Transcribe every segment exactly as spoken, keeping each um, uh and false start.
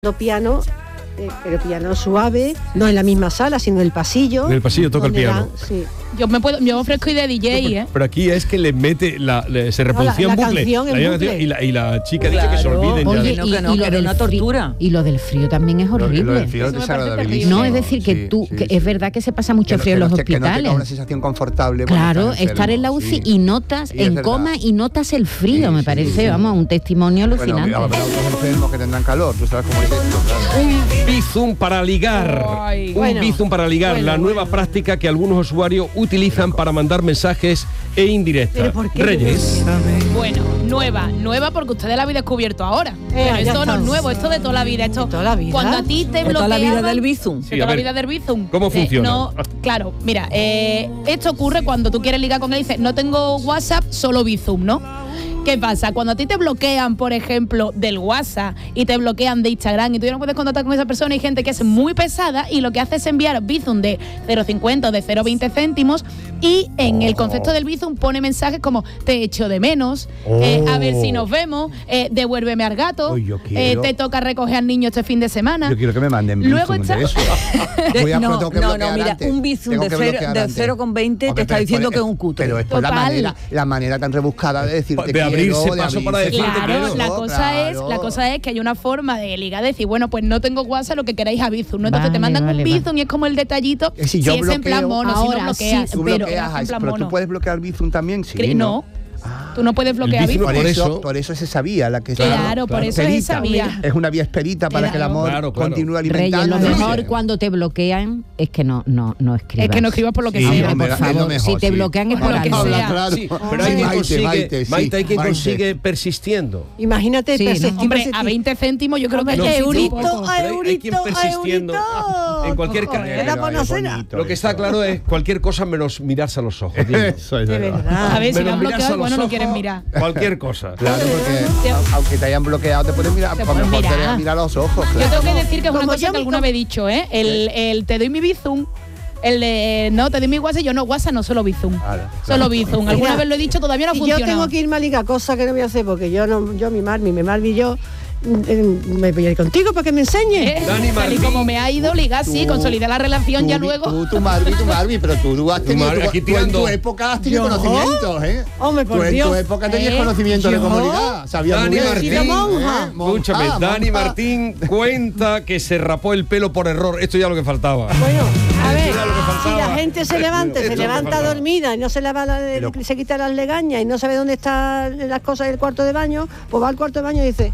piano, eh, pero piano suave, no en la misma sala, sino en el pasillo. En el pasillo toca el piano. Dan, sí. Yo me puedo, yo ofrezco y de D J, no, pero, ¿eh? pero aquí es que le mete, la, le, se reproducía no, la, en la bucle, canción en la bucle. canción, y, la, y la chica Claro. dice que se olviden Oye, ya. no, que no, y lo que era del una frío- tortura. Y lo del frío también es horrible. Lo del frío es Eso me parece desagradabilísimo. No, es decir, que Sí, tú, sí, que sí. es verdad que se pasa mucho Que frío en no los te- que no te da hospitales. una sensación confortable. cuando Claro, estás estar en la enfermo, U C I sí. y notas Y es en verdad. coma y notas el frío, Sí, me sí, parece, sí. vamos, un testimonio Bueno, alucinante. habrá otros enfermos que tendrán calor, tú sabes cómo es esto, claro. Un bizum para ligar. Ay. un Bueno, bizum para ligar, bueno, la nueva bueno. práctica que algunos usuarios utilizan para mandar mensajes e indirectas. ¿Pero por qué? Reyes. Bueno, nueva, nueva porque ustedes la habéis descubierto ahora. Pero ya esto no está. es nuevo, esto de toda la vida. Esto, ¿De toda la vida? Cuando a ti te De toda la bloqueaban- vida del Bizum. De Sí, a toda la ver, vida del Bizum. ¿cómo Eh, funciona? no, claro, mira, eh, esto ocurre cuando tú quieres ligar con él y dices, no tengo WhatsApp, solo Bizum, ¿no? ¿Qué pasa? Cuando a ti te bloquean, por ejemplo, del WhatsApp y te bloquean de Instagram y tú ya no puedes contactar con esa persona, hay gente que es muy pesada y lo que hace es enviar Bizum de cero coma cincuenta o de cero coma veinte céntimos y en el concepto del Bizum pone mensajes como te echo de menos, eh, a ver si nos vemos, eh, devuélveme al gato, Uy, yo eh, quiero. te toca recoger al niño este fin de semana. Yo quiero que me manden Luego bizum está- de eso. Voy a- no, tengo que no, bloquear no, mira, antes. un Bizum Tengo de que cero- bloquear de antes. cero coma veinte te Hombre, está pero diciendo es- que es un cutre. Pero es por la Total. manera, la manera tan rebuscada de decir te De abrirse quiero, de paso para abrirse decirte Claro, quiero. la cosa claro. es, la cosa es que hay una forma de ligar, decir, bueno, pues no tengo WhatsApp, lo que queráis a Bizum, ¿no? Entonces Vale, te mandan vale, un vale. Bizum y es como el detallito, Eh, si si yo es en plan bloqueo- mono, si Ahora no bloqueas, Tú pero, bloqueas, es en plan pero tú mono. puedes bloquear Bizum también, sí. Cre- no, tú no puedes bloquear Bizum Bizum. Por Por eso, eso- por eso es esa vía la que Claro, está- por eso es esperita. esa vía. Es una vía esperita para Claro. que el amor Claro, claro. continúe Reyes, alimentando. lo mejor cuando te bloquean es que no, no, no escribas. Es que no escribas por lo que Sí, sea. hombre, por es lo favor, mejor, si te sí. bloquean es Por por lo que algo. sea. claro. Sí, pero hay quien Maite, consigue, Maite, sí, Maite, hay quien Maite. consigue persistiendo. Imagínate, Sí, persistir, ¿no? Hombre, persistir. a veinte céntimos yo creo que No, hay sí, que sí, un poco. poco. Pero hay- hay quien persistiendo en cualquier Joder, carrera. la Pero es conocera. bonito Lo que está eso. claro es cualquier cosa menos mirarse a los ojos. dime. Eso es De verdad. verdad. A ver, si Menos lo han mirarse bloqueado, a bueno, los no ojos, quieren mirar. Cualquier cosa. Claro, porque Te- a- aunque te hayan bloqueado, te pueden mirar. Te A lo pueden mejor te mirar. dejan mirar a los ojos. Yo Claro. tengo que decir que es una Como cosa yo que mi alguna com- vez he dicho, ¿eh? El, el te doy mi Bizum, el de, no, te doy mi WhatsApp, yo no, WhatsApp no, solo Bizum. Claro, Solo claro. Bizum. Alguna Mira, vez lo he dicho, todavía no ha Y yo funcionado. tengo que irme a ligar, cosa que no voy a hacer porque yo no, yo mi Marmi, mi Marmi y yo eh, me voy a ir contigo para que me enseñe. ¿Eh? Dani Tal y Martín. como me ha ido, ligar sí, Tú- consolidar la relación Tú, ya di- luego. Tú, tu Marvi, tu Marvi, pero tú, tú has tenido, Marvi, tú- aquí tú en tirando. tu época has tenido ¿Yo? conocimientos, ¿eh? Hombre, por tú en Dios. tu época tenías ¿Eh? conocimiento de ¿Yo? comunidad. Sabías Dani muy bien. Martín. He sido monja. ¿eh? Monja, Escúchame, Dani monja. Martín cuenta que se rapó el pelo por error. Esto ya es lo que faltaba. Bueno, a ver, Era lo que si faltaba. la gente se levanta, Esto se es lo que levanta faltaba. dormida y no se lava la- Pero- se quita las legañas y no sabe dónde están las cosas del cuarto de baño, pues va al cuarto de baño y dice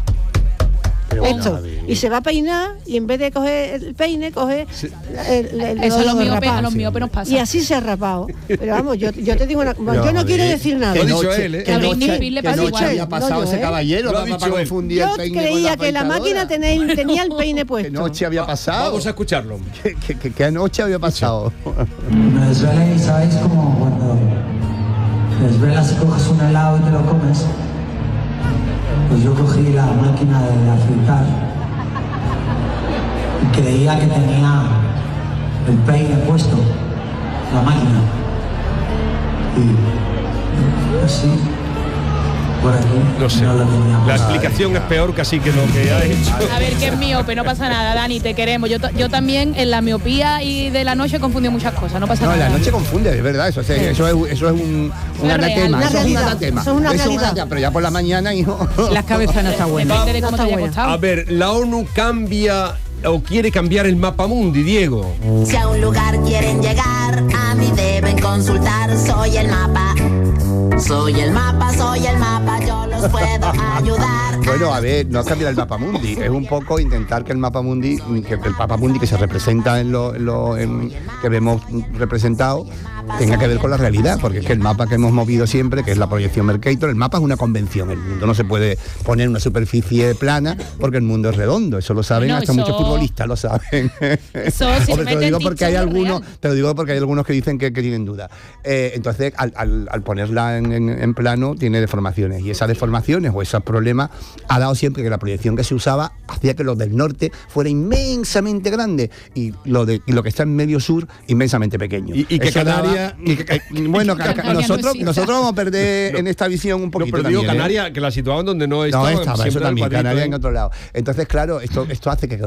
Pero esto Javi. y se va a peinar y en vez de coger el peine coge el, el- Eso a los lo miopes, rapado. a los miopes nos pasa. Y así se ha rapado. Pero vamos, yo, yo te digo una Pero, yo no Javi, quiero decir nada. Lo ha ¿Qué dicho noche, él, ¿eh? qué A Britney noche, Spears le qué pasa noche igual. había pasado No, yo, ese ¿eh? caballero Lo ha para, dicho para él. confundir Yo el peine con creía que la afeitadora? máquina tenía, tenía el peine ¿Qué puesto. noche había pasado? Vamos a escucharlo. ¿Qué, qué, qué, qué noche había pasado? Me desvelé y sabéis como cuando te desvelas y coges un helado y te lo comes. Pues yo cogí la máquina de afeitar y creía que tenía el peine puesto, la máquina. Y así, por aquí, No sé. lo tenía La puesto. explicación es peor casi que lo que ha hecho. A ver, que es miope, no pasa nada, Dani, te queremos. Yo, ta- yo también en la miopía y de la noche confundo muchas cosas, no pasa No, nada. la noche confunde, es verdad, eso, es- eso es, eso es un, un Es anatema, real. Una eso es un realidad, anatema. eso es una Eso realidad. anatema, pero ya por la mañana, hijo. La cabeza no está buena. Depende de cómo No te está haya buena. costado. A ver, la ONU cambia o quiere cambiar el mapa mundi, Diego. Si a un lugar quieren llegar, a mí deben consultar. Soy el mapa, soy el mapa, soy el mapa, yo los puedo ayudar. Bueno, a ver, no es cambiar el mapa mundi, es un poco intentar que el mapa mundi, que el mapa mundi que se representa en lo, en lo en- que vemos representado, tenga que ver con la realidad, porque es que el mapa que hemos movido siempre, que es la proyección Mercator, el mapa es una convención, el mundo no se puede poner una superficie plana porque el mundo es redondo, eso lo saben, No, hasta eso- muchos futbolistas lo saben. Eso, si se Hombre, te lo mete digo en porque hay TikTok, es algunos, real. te lo digo porque hay algunos que dicen que, que tienen duda. Eh, entonces, al, al- al ponerla en, en- en plano, tiene deformaciones, y esas deformaciones informaciones o esos problemas ha dado siempre que la proyección que se usaba hacía que lo del norte fuera inmensamente grande y lo de y lo que está en medio sur inmensamente pequeño. Y, y que Eso daba- Canarias... y que- bueno, ca- ca- Canarias no nosotros, existe. nosotros vamos a perder en esta visión un No, poquito pero digo también, ¿eh? Canarias, que la situaban donde no No estaba. estaba, eso siempre también, el cuadrito, Canarias ¿eh? en otro lado. Entonces, claro, esto, esto hace que